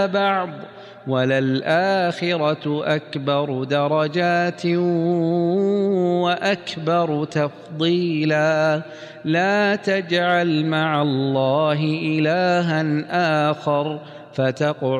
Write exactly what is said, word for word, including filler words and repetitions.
بعض وللآخرة أكبر درجات وأكبر تفضيلا لا تجعل مع الله إلها آخر فتقعد